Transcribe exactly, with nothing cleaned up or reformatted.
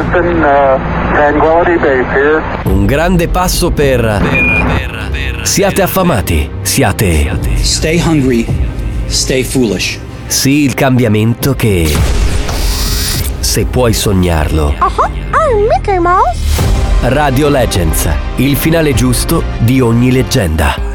Houston, uh, Tranquility Base here. Un grande passo per... per, per, per siate affamati, siate... Stay hungry, stay foolish. Sì, il cambiamento che... se puoi sognarlo. Uh-huh. I'm Mickey Mouse. Radio Legends, il finale giusto di ogni leggenda.